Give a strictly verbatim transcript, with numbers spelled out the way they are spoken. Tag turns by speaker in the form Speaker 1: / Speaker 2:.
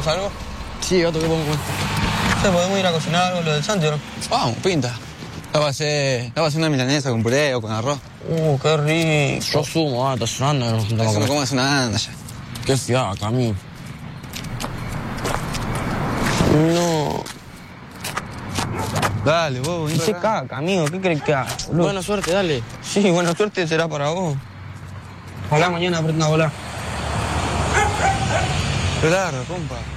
Speaker 1: ¿Comemos algo?
Speaker 2: Sí, gato, ¿qué podemos comer?
Speaker 1: Sí, podemos ir a cocinar algo, lo del Santi, ¿o no?
Speaker 2: Vamos, pinta. La va a hacer, la va a hacer una milanesa con puré o con arroz.
Speaker 1: Uh, qué rico.
Speaker 3: Yo sumo, ah, está sonando. No,
Speaker 2: Eso no comas una anda ya.
Speaker 3: Qué fiaca, a mí.
Speaker 1: No.
Speaker 2: Dale, vos, vení
Speaker 1: Se
Speaker 2: para acá.
Speaker 1: caca, amigo. ¿Qué crees que haga, boludo?
Speaker 3: Buena suerte, dale.
Speaker 1: Sí, buena suerte será para vos. Ojalá mañana aprenda a volar.
Speaker 2: Claro, compa.